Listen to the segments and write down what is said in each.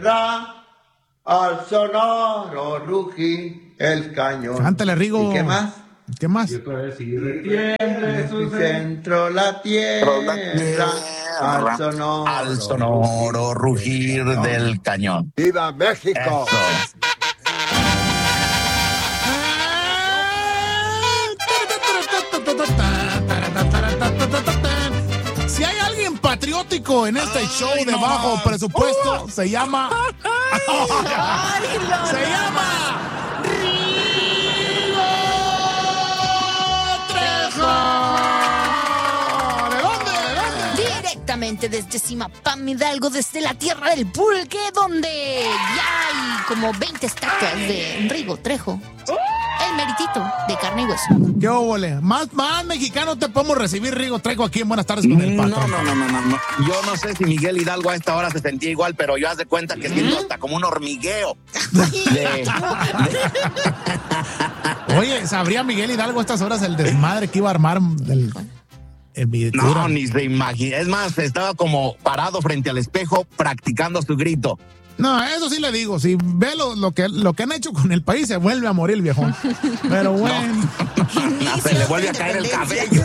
Al sonoro rugir el cañón. Cántale, Rigo. ¿Y qué más? ¿Qué más? Y otra vez, y retiemble su centro la tierra, al sonoro rugir del cañón. ¡Viva México! Eso. Si hay alguien patriótico en este show de bajo presupuesto, se llama... se llama... Rigo Trejo. ¿De dónde? Directamente desde Zimapán, Hidalgo, desde la tierra del pulque, donde ya hay como 20 estatuas de Rigo Trejo. El meritito de carne y hueso. ¿Qué óvole? Más mexicano te podemos recibir, Rigo Trejo, aquí en Buenas Tardes con el Patrón. No. Yo no sé si Miguel Hidalgo a esta hora se sentía igual, pero yo haz de cuenta que siento hasta como un hormigueo. Oye, ¿sabría Miguel Hidalgo a estas horas el desmadre que iba a armar No, ni se imagina. Es más, estaba como parado frente al espejo practicando su grito. No, eso sí le digo. Si ve lo que han hecho con el país, se vuelve a morir el viejón. Pero bueno. No, se le vuelve a caer el cabello.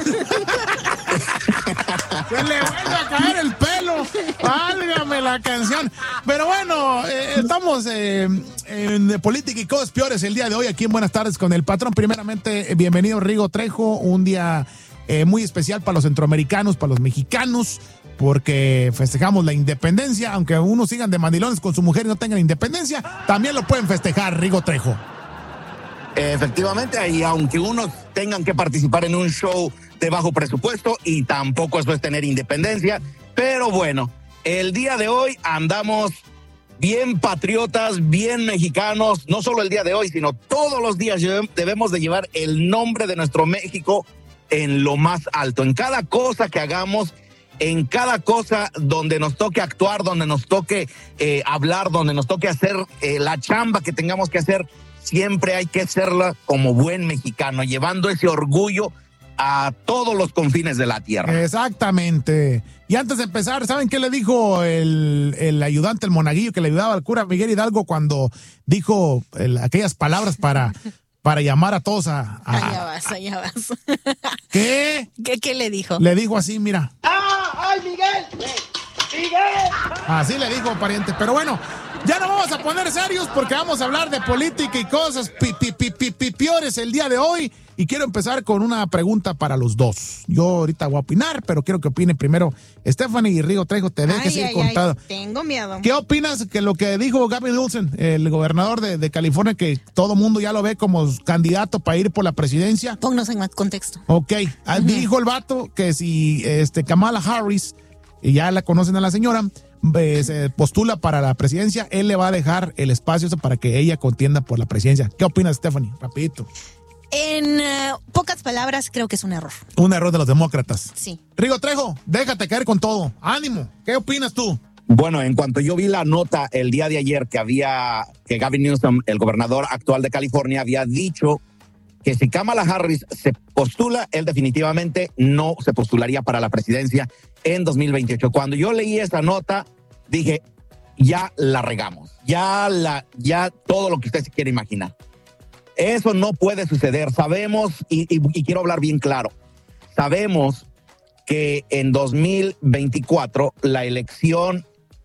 Se le vuelve a caer el pelo. Válgame la canción. Pero bueno, estamos en política y cosas peores el día de hoy aquí en Buenas Tardes con el Patrón. Primeramente, bienvenido Rigo Trejo. Un día muy especial para los centroamericanos, para los mexicanos, porque festejamos la independencia. Aunque unos sigan de mandilones con su mujer y no tengan independencia, también lo pueden festejar, Rigo Trejo. Efectivamente, y aunque unos tengan que participar en un show de bajo presupuesto, y tampoco eso es tener independencia, pero bueno, el día de hoy andamos bien patriotas, bien mexicanos. No solo el día de hoy, sino todos los días debemos de llevar el nombre de nuestro México en lo más alto, en cada cosa que hagamos, en cada cosa donde nos toque actuar, donde nos toque hablar, donde nos toque hacer la chamba que tengamos que hacer. Siempre hay que hacerla como buen mexicano, llevando ese orgullo a todos los confines de la tierra. Exactamente. Y antes de empezar, ¿saben qué le dijo el ayudante, el monaguillo que le ayudaba al cura Miguel Hidalgo cuando dijo aquellas palabras para llamar a todos a... Allá vas. ¿Qué? ¿Qué le dijo? Le dijo así, mira. ¡Ay, Miguel! Así le dijo, pariente. Pero bueno, ya no vamos a poner serios porque vamos a hablar de política y cosas peores el día de hoy. Y quiero empezar con una pregunta para los dos. Yo ahorita voy a opinar, pero quiero que opine primero Stephanie y Rigo Trejo. Te dejes ir contado. Tengo miedo. ¿Qué opinas que lo que dijo Gavin Newsom, el gobernador de California, que todo mundo ya lo ve como candidato para ir por la presidencia? Pónganos en más contexto. Ok, dijo el vato que si Kamala Harris, y ya la conocen a la señora, se postula para la presidencia, él le va a dejar el espacio para que ella contienda por la presidencia. ¿Qué opinas, Stephanie? Rapidito. En pocas palabras, creo que es un error. Un error de los demócratas. Sí. Rigo Trejo, déjate caer con todo. Ánimo. ¿Qué opinas tú? Bueno, en cuanto yo vi la nota el día de ayer que Gavin Newsom, el gobernador actual de California, había dicho que si Kamala Harris se postula, él definitivamente no se postularía para la presidencia en 2028. Cuando yo leí esa nota, dije, ya la regamos. Ya todo lo que usted se quiere imaginar. Eso no puede suceder. Sabemos, y quiero hablar bien claro, sabemos que en 2024 la elección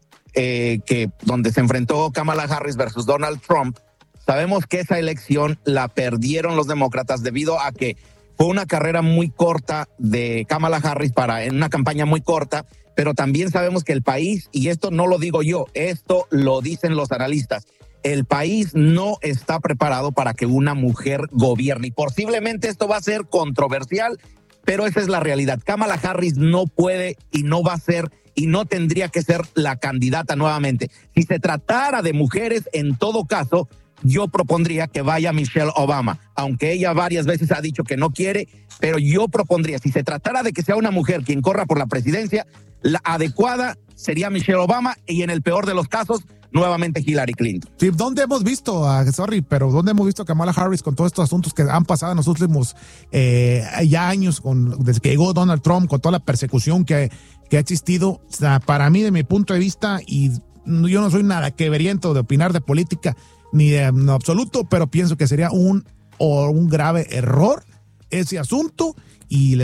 donde se enfrentó Kamala Harris versus Donald Trump, sabemos que esa elección la perdieron los demócratas debido a que fue una carrera muy corta de Kamala Harris en una campaña muy corta, pero también sabemos que el país, y esto no lo digo yo, esto lo dicen los analistas, el país no está preparado para que una mujer gobierne. Y posiblemente esto va a ser controversial, pero esa es la realidad. Kamala Harris no puede y no va a ser y no tendría que ser la candidata nuevamente. Si se tratara de mujeres, en todo caso, yo propondría que vaya Michelle Obama, aunque ella varias veces ha dicho que no quiere, pero yo propondría, si se tratara de que sea una mujer quien corra por la presidencia, la adecuada sería Michelle Obama y en el peor de los casos, nuevamente Hillary Clinton. Sí, ¿dónde hemos visto, dónde hemos visto a Kamala Harris con todos estos asuntos que han pasado en los últimos ya años, desde que llegó Donald Trump, con toda la persecución que ha existido? O sea, para mí, de mi punto de vista, y yo no soy nada queveriento de opinar de política ni de en absoluto, pero pienso que sería un grave error ese asunto y